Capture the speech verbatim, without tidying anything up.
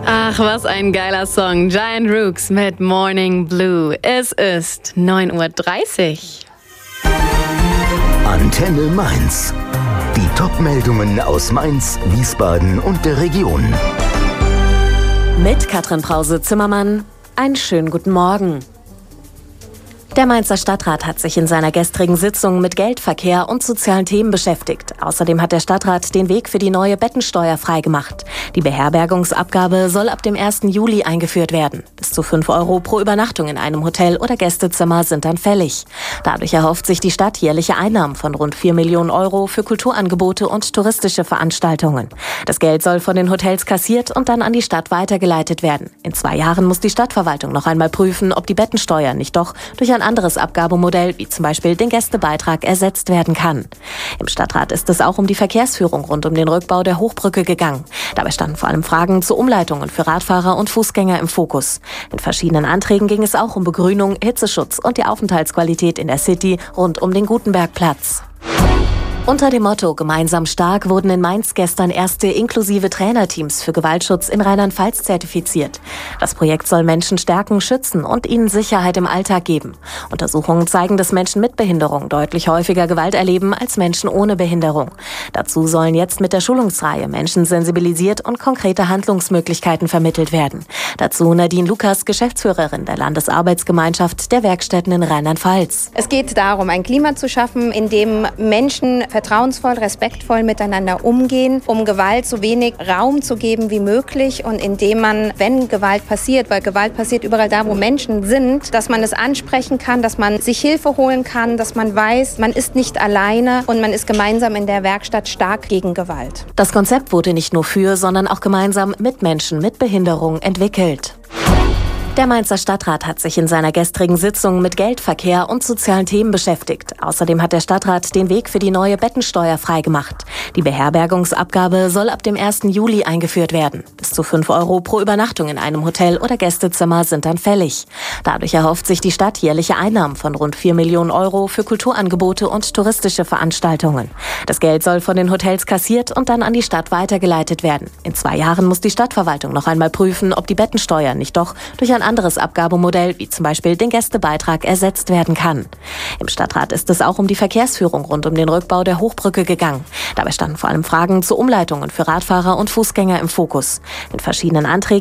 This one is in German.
Ach, was ein geiler Song. Giant Rooks mit Morning Blue. Es ist neun Uhr dreißig. Antenne Mainz. Die Top-Meldungen aus Mainz, Wiesbaden und der Region. Mit Katrin Brause-Zimmermann. Einen schönen guten Morgen. Der Mainzer Stadtrat hat sich in seiner gestrigen Sitzung mit Geldverkehr und sozialen Themen beschäftigt. Außerdem hat der Stadtrat den Weg für die neue Bettensteuer freigemacht. Die Beherbergungsabgabe soll ab dem ersten Juli eingeführt werden. Bis zu fünf Euro pro Übernachtung in einem Hotel oder Gästezimmer sind dann fällig. Dadurch erhofft sich die Stadt jährliche Einnahmen von rund vier Millionen Euro für Kulturangebote und touristische Veranstaltungen. Das Geld soll von den Hotels kassiert und dann an die Stadt weitergeleitet werden. In zwei Jahren muss die Stadtverwaltung noch einmal prüfen, ob die Bettensteuer nicht doch durch ein anderes Abgabemodell, wie zum Beispiel den Gästebeitrag, ersetzt werden kann. Im Stadtrat ist es auch um die Verkehrsführung rund um den Rückbau der Hochbrücke gegangen. Dabei standen vor allem Fragen zu Umleitungen für Radfahrer und Fußgänger im Fokus. In verschiedenen Anträgen ging es auch um Begrünung, Hitzeschutz und die Aufenthaltsqualität in der City rund um den Gutenbergplatz. Unter dem Motto Gemeinsam stark wurden in Mainz gestern erste inklusive Trainerteams für Gewaltschutz in Rheinland-Pfalz zertifiziert. Das Projekt soll Menschen stärken, schützen und ihnen Sicherheit im Alltag geben. Untersuchungen zeigen, dass Menschen mit Behinderung deutlich häufiger Gewalt erleben als Menschen ohne Behinderung. Dazu sollen jetzt mit der Schulungsreihe Menschen sensibilisiert und konkrete Handlungsmöglichkeiten vermittelt werden. Dazu Nadine Lukas, Geschäftsführerin der Landesarbeitsgemeinschaft der Werkstätten in Rheinland-Pfalz. Es geht darum, ein Klima zu schaffen, in dem Menschen vertrauensvoll, respektvoll miteinander umgehen, um Gewalt so wenig Raum zu geben wie möglich und indem man, wenn Gewalt passiert, weil Gewalt passiert überall da, wo Menschen sind, dass man es ansprechen kann, dass man sich Hilfe holen kann, dass man weiß, man ist nicht alleine und man ist gemeinsam in der Werkstatt stark gegen Gewalt. Das Konzept wurde nicht nur für, sondern auch gemeinsam mit Menschen mit Behinderung entwickelt. Der Mainzer Stadtrat hat sich in seiner gestrigen Sitzung mit Geldverkehr und sozialen Themen beschäftigt. Außerdem hat der Stadtrat den Weg für die neue Bettensteuer freigemacht. Die Beherbergungsabgabe soll ab dem ersten Juli eingeführt werden. Bis zu fünf Euro pro Übernachtung in einem Hotel oder Gästezimmer sind dann fällig. Dadurch erhofft sich die Stadt jährliche Einnahmen von rund vier Millionen Euro für Kulturangebote und touristische Veranstaltungen. Das Geld soll von den Hotels kassiert und dann an die Stadt weitergeleitet werden. In zwei Jahren muss die Stadtverwaltung noch einmal prüfen, ob die Bettensteuer nicht doch durch ein anderes Abgabemodell, wie zum Beispiel den Gästebeitrag, ersetzt werden kann. Im Stadtrat ist es auch um die Verkehrsführung rund um den Rückbau der Hochbrücke gegangen. Dabei standen vor allem Fragen zu Umleitungen für Radfahrer und Fußgänger im Fokus. In verschiedenen Anträgen